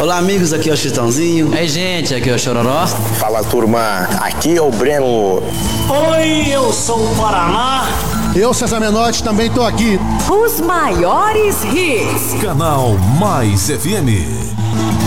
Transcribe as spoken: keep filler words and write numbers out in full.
Olá, amigos, aqui é o Chitãozinho. Ei, gente, aqui é o Chororó. Fala, turma, aqui é o Breno. Oi, eu sou o Paraná. Eu, César Menotti, também tô aqui. Os maiores hits. Canal Mais F M.